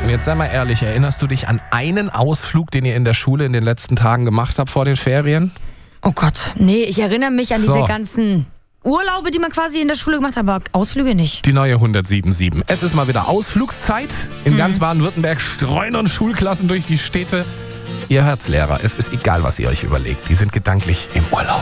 Und jetzt sei mal ehrlich, erinnerst du dich an einen Ausflug, den ihr in der Schule in den letzten Tagen gemacht habt vor den Ferien? Oh Gott, nee, ich erinnere mich an diese ganzen Urlaube, die man quasi in der Schule gemacht hat, aber Ausflüge nicht. Die neue 107.7. Es ist mal wieder Ausflugszeit. In ganz Baden-Württemberg streunern Schulklassen durch die Städte. Ihr hört's, Lehrer. Es ist egal, was ihr euch überlegt. Die sind gedanklich im Urlaub.